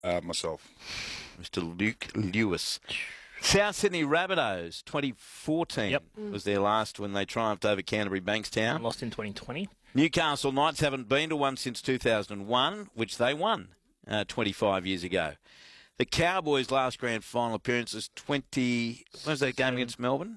Myself. Mr. Luke Lewis. South Sydney Rabbitohs, 2014 was their last when they triumphed over Canterbury Bankstown. Lost in 2020. Newcastle Knights haven't been to one since 2001, which they won 25 years ago. The Cowboys' last grand final appearance was what was that game against Melbourne?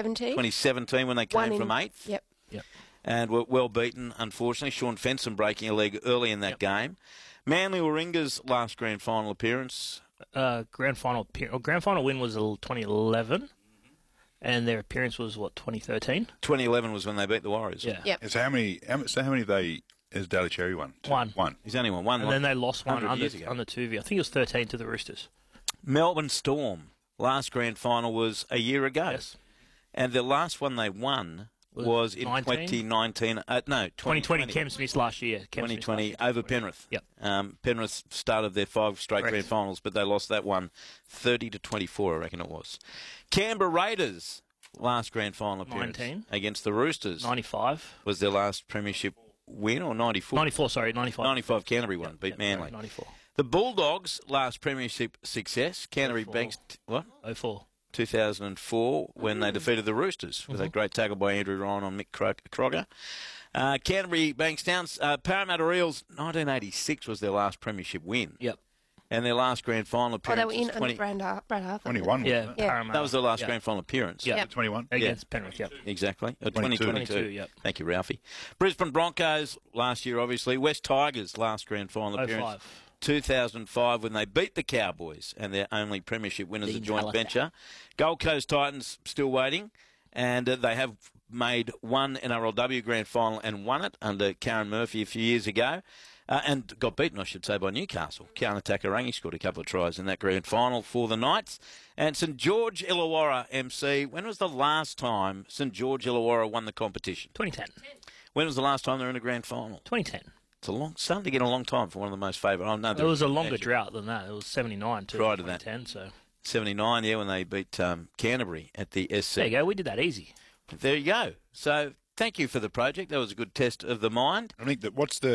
2017 when they came from 8th. Yep. And were well beaten, unfortunately. Sean Fenson breaking a leg early in that game. Manly Warringah's last grand final appearance. Grand final win was 2011, and their appearance was 2013. 2011 was when they beat the Warriors. Yeah. Yep. So how many has Daly Cherry won? One. He's only won one. And then they lost one under 2V. I think it was 13 to the Roosters. Melbourne Storm, last grand final was a year ago. Yes. And the last one they won was in 2019. 2020. Cam Smith's last year. 2020 over Penrith. Yep. Penrith started their 5 straight grand finals, but they lost that one 30-24, I reckon it was. Canberra Raiders, last grand final appearance 19. against the Roosters. 95. Was their last premiership win, or 94? 94, sorry, 95. 95 Canterbury won, beat Manly. Sorry, 94. The Bulldogs' last premiership success, Canterbury 04. Banks, 04. 2004, when they defeated the Roosters with a great tackle by Andrew Ryan on Mick Crogger. Canterbury Bankstown, Parramatta Eels, 1986 was their last premiership win. Yep. And their last grand final appearance they were in was under Brad Arthur. 21. Yeah, Parramatta. That was their last grand final appearance. Yeah. 21. Against Penrith, yep. Exactly. 22. 2022. Yep. Thank you, Ralphie. Brisbane Broncos last year, obviously. West Tigers last grand final appearance. 05. 2005 when they beat the Cowboys and their only premiership win as a Dean joint Gallagher. venture. Gold Coast Titans still waiting, and they have made one NRLW grand final and won it under Karen Murphy a few years ago. And got beaten, I should say, by Newcastle. Kiana Takarangi scored a couple of tries in that grand final for the Knights. And St George Illawarra MC, when was the last time St George Illawarra won the competition? 2010. When was the last time they were in a grand final? 2010. It's starting to get a long time for one of the most favourite. It was a longer drought than that. It was 79 to Prior to that. 2010. So 79, when they beat Canterbury at the SC. there you go. We did that easy. There you go. So thank you for the project. That was a good test of the mind. I think that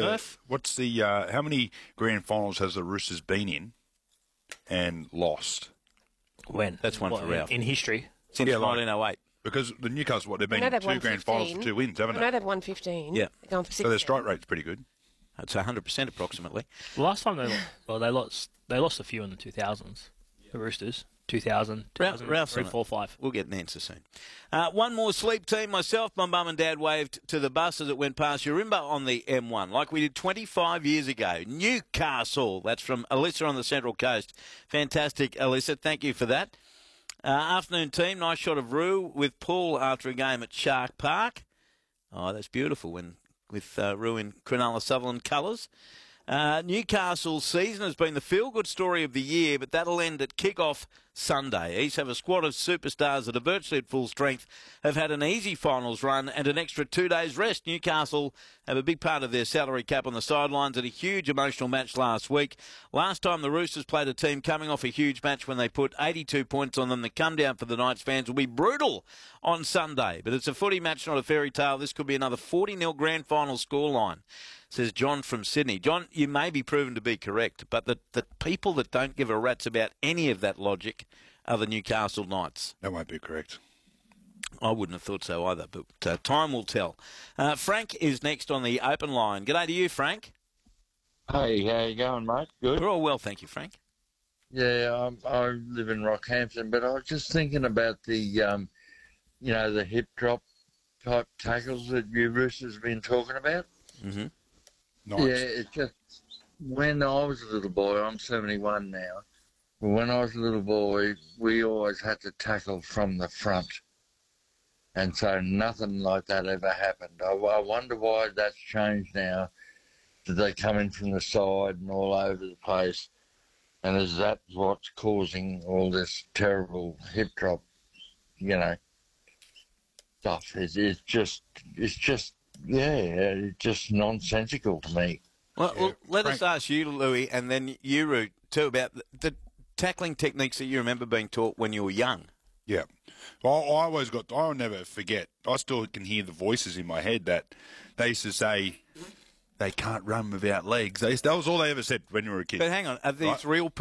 how many grand finals has the Roosters been in and lost? When? That's one for Ralph. In history. Since 1908. Because the Newcastle, they've been I know in they've 2 won grand 15. finals for 2 wins, haven't I know they? they've won 15. Yeah. They're going for 6. So their strike rate's pretty good. It's 100% approximately. The last time they lost a few in the 2000s. The Roosters. 2000, Ralph's 2003, on it. 4, 5. We'll get an answer soon. One more sleep team. Myself, my mum and dad waved to the bus as it went past Yarimba on the M1, like we did 25 years ago. Newcastle. That's from Alyssa on the Central Coast. Fantastic, Alyssa. Thank you for that. Afternoon team, nice shot of Roo with Paul after a game at Shark Park. Oh, that's beautiful with Roo in Cronulla Sutherland colours. Newcastle's season has been the feel-good story of the year, but that'll end at kick-off Sunday. East have a squad of superstars that are virtually at full strength, have had an easy finals run and an extra 2 days rest. Newcastle have a big part of their salary cap on the sidelines at a huge emotional match last week. Last time the Roosters played a team coming off a huge match when they put 82 points on them, the come down for the Knights fans will be brutal on Sunday. But it's a footy match, not a fairy tale. This could be another 40-0 grand final scoreline, says John from Sydney. John, you may be proven to be correct, but the people that don't give a rat's about any of that logic are the Newcastle Knights. That won't be correct. I wouldn't have thought so either, but time will tell. Frank is next on the open line. G'day to you, Frank. Hey, how you going, mate? Good? We're all well, thank you, Frank. Yeah, I live in Rockhampton, but I was just thinking about the, the hip drop type tackles that you Roosters have been talking about. Mm-hmm. Nice. Yeah, it's just when I was a little boy, I'm 71 now, but when I was a little boy, we always had to tackle from the front. And so nothing like that ever happened. I wonder why that's changed now. That they come in from the side and all over the place. And is that what's causing all this terrible hip drop, stuff? It's just nonsensical to me. Well, let us ask you, Louis, and then you, Root, too, about the tackling techniques that you remember being taught when you were young. Yeah. Well, I'll never forget, I still can hear the voices in my head that they used to say they can't run without legs. That was all they ever said when we were a kid. But hang on, are these real